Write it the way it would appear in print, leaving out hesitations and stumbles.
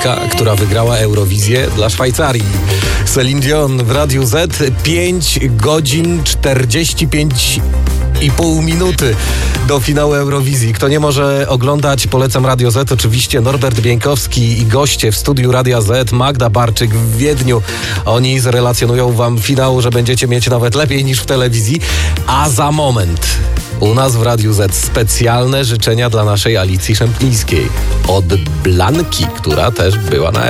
Polka, która wygrała Eurowizję dla Szwajcarii. Celine Dion w Radiu Z, 5 godzin 45,5 minuty do finału Eurowizji. Kto nie może oglądać, polecam Radio Z. Oczywiście Norbert Bieńkowski i goście w studiu Radia Z, Magda Barczyk w Wiedniu. Oni zrelacjonują wam finał, że będziecie mieć nawet lepiej niż w telewizji. A za moment u nas w Radiu Z specjalne życzenia dla naszej Alicji Szemplińskiej od Blanki, która też była na